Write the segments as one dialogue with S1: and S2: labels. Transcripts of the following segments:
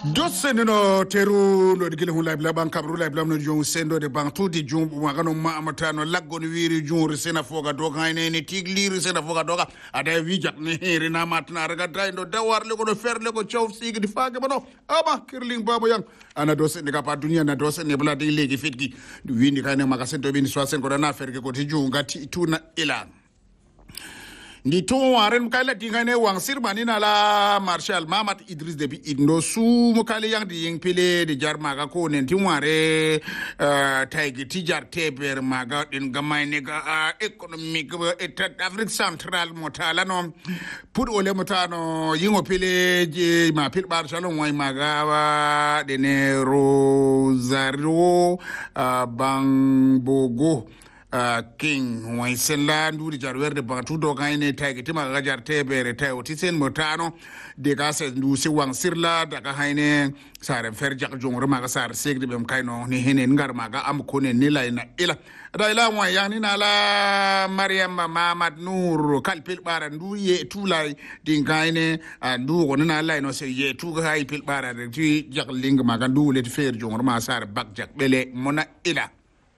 S1: Dosenino teru no digile hu live laban kabru live lam no jong sendo de bang tudi jong magano ma amatano laggon wiri jong sena foga doga hayne ni tiglir sena foga doga ada wijak ni rina matna raga daindo dawar le ko do fer le ko chow sigi di faage bano aba kirling babo yang ana dosen de ka dunia na dosen ne bla de legi fitgi windi kayne magasen to bin soasen ko na fer ke ko ti junga ti tuna ila ni to waren kala tingane wang sirmani na la Marshal Mamat Idris Deby Itno su mukale yang di yeng pele di jar maga ko nen ti ware taigi ti jar teber maga din gamay ne ga economic etat Afrique Central motala no put ole motano yingo pele je ma pil bar salon way maga wa de ne Rosario Bangbogo King Waisela nduri jarwer de bantu do gaine tagi tima gajar tebere tayo tisen motano de gase ndu si wang sirla daga haine sare ferjak jongro maga sare segde bem kayno ni henen ngar maga am kone ni layna ila da ila mo yani na la Mariam Mamad Nur kalpil bara ndu ye tulay din gaine ndu wona layno se ye tu ga hay pil bara de ti jak ling maga ndu le fer jongro ma sare bakjak bele mona ila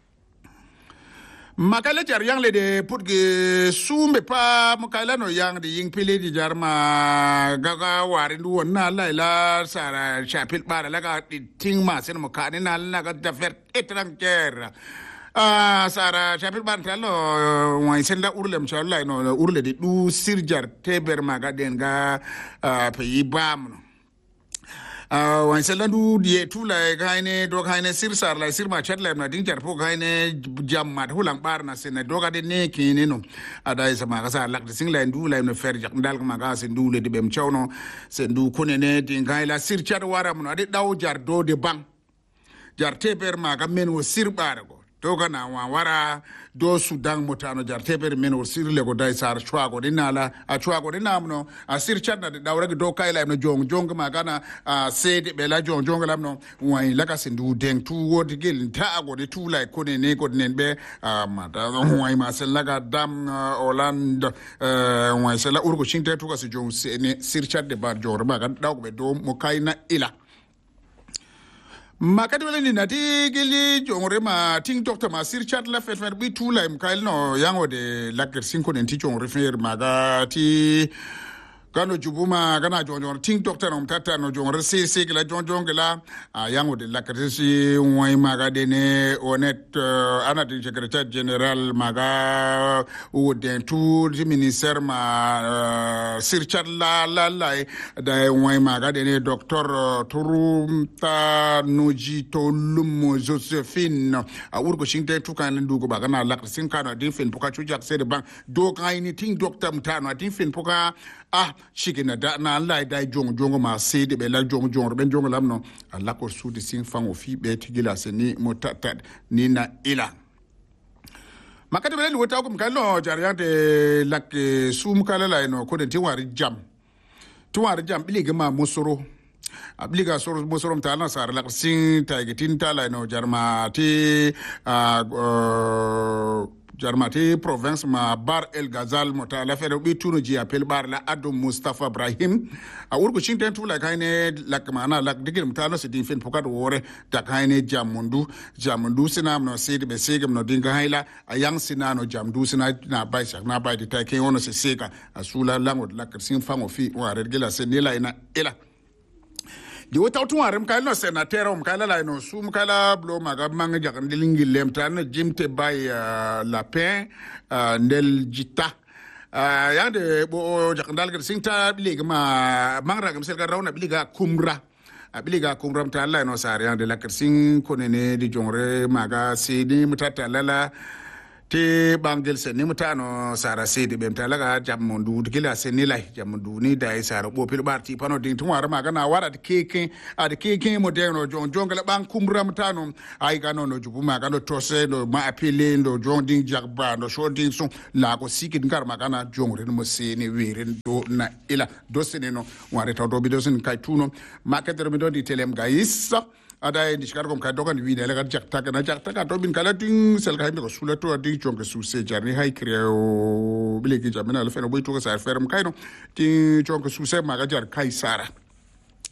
S1: makala jar yang le de putge sumbe pa makala no yang de ying pele di jar ma gaga wari ndu wonna la sara chapil bara la ga ting ma sen mo kane na la ga da fer étranger sara chapil ban talo wai sen la urlem chala no urle de du sirjar teber maga den ga pe bam no wan selandu die tula gaine do gaine sirsar la sirma chatle na din jarpo gaine jammat hulang barna sen do ga de ne kini no ada isa ma gasa lak de singla ndu la no fer jak dal ma ga sen du le de bem chawno sen du kunene din gaila sir chat wara mun ade daw jar do de bang jar teber ma ga men wo sir bara go to kana wa wara do Sudan motano jar teber men wo sir le go dai sar chwago dinala a chwago dinamno a sir chatna de dawra do kayla no jong magana sede bela jong lamno wai laka sindu deng tu wodi gel ta ago de tu lai ko ne ko nen be mata wai ma sel laga dam Holland wai sel la urgo chinte tu ka si jong sir chat de bar jor maga daw be do mo kayna ila makati wala ni nati gili jongre ma ting doctor ma sir chat la fet bi tu la mkail no yango de laker 5 nenti jongre fer maga ti gano jubuma gana jonjon ting doctor no mtata no jongre se la jonjon la yango de laker si wai maga de ne honnête ana de secrétaire général maga ou den tout du ministère ma sir chat la da wai maga de ne docteur Turumta Noji Tolumo Josephine urgo shinte tukan ndugo baga na laker sin kana din fen poka chujak se de bang do kai ni ting doctor mtano din fen poka shikina da na Allah da jongo ma se de be la jongo ben jongo lamno Allah ko sudi sin fango fi be tigila se ni motata ni na ila makati be wota ko mkalo jariante lak sum kala la no ko de tiwari jam bilige ma mosoro abliga soro mosoro mtana sar lak sin tagitin tala no jarma ti jarmati province ma Bar El Ghazal mota la fere bi tunu ji appel bar la Ado Mustafa Ibrahim urgo chinten tu la kaine lak mana lak digil mutano se din fen pokado wore ta kaine jamundu sinam no sede be segem no dinga hayla ayang sinano jamdu sina na bay sak na bay di ta ke wono se seka asula langod lak sin fango fi ware gela se nila ina ila di wota tuware mkala no senateur mkala la no su mkala blo maga manga jakan dilingi lemtan jimte bay lapin ndel jita yande bo jakan dal gar sinta bilega ma mangra gam selga rawna bilega kumra mta la no sare yande la kersin konene di jongre maga sidi mutata lala te bangel se ni mutano sara sede bem talaga jammundu digila se ni lay jammundu ni dai sara bo pil barti pano ding tuwara magana wara de keke moderno jongala bang kumra mutano ay gano no jubu magano tose no ma apele no jonding jagba no shonding so la ko sikit ngar magana jongre no se ni were do na ila do se no ware taw do bi do sen kay tuno marketer mi do di telem gais ada ni shikar kom ka dogan wi ne la ga jakta ka to bin kala ting sel ka ko sula to di chonke su se jarni hay creo bilegi jamina la feno boy to ka sa ferm kayno ti chonke su se ma ga jar kay sara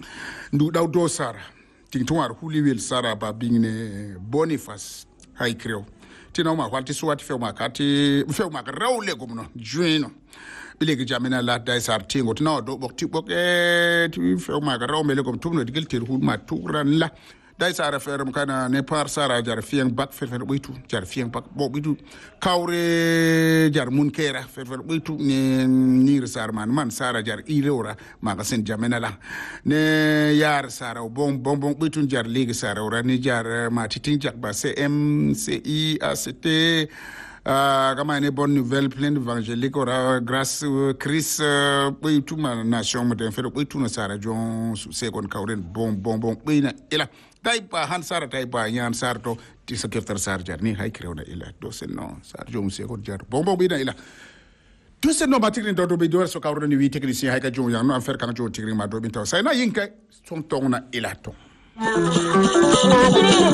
S1: ndu daw do sara ting tuwar huliwel sara ba bingne Boniface hay creo tino ma walti suwati few ma ka rawle gomno juino bilegi jamina la dai sar tingo tino do bok ti bok ti few ma ka rawmele gom tumno digel ter hul ma turan la dai sara ferum kana ne par sara jar fieng bak fer buitu jar fieng bak bo buitu kawre jar mun kera fer buitu ne nir sar man sara jar ilora maga sen jamena la ne yar sara bon buitu jar ligi sara ora ni jar ma titin jak ba CMCI ACT kama ne bonne nouvelle pleine évangélique ora grâce Christ buitu ma nation mo den fer buitu na sara jon second kawren bon buina ila taipa han sara taipa yan sarto ti sa keftar sar jar ni hay krewna ila do sen no sar jom se ko jar bombo bi na ila do sen no matikrin do be do so kawro ni wi technicien hay ka jom yan no affaire kan jom tigrin ma do bin taw say na yinka son tongna ila to